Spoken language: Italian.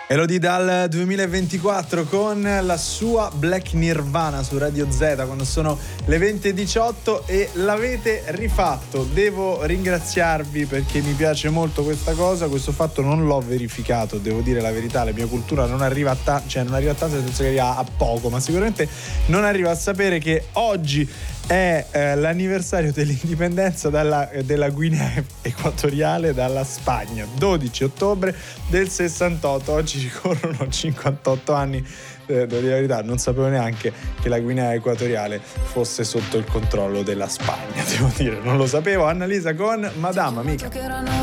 Elodie dal 2024 con la sua Black Nirvana su Radio Z quando sono le 20:18 e l'avete rifatto. Devo ringraziarvi perché mi piace molto questa cosa. Questo fatto non l'ho verificato, devo dire la verità. La mia cultura non arriva a non arriva a tanto, nel senso che arriva a poco, ma sicuramente non arriva a sapere che oggi è l'anniversario dell'indipendenza della Guinea Equatoriale dalla Spagna, 12 ottobre del 68. Oggi ricorrono 58 anni. Devo dire la verità, non sapevo neanche che la Guinea Equatoriale fosse sotto il controllo della Spagna, devo dire, non lo sapevo. Annalisa con Madama Amica.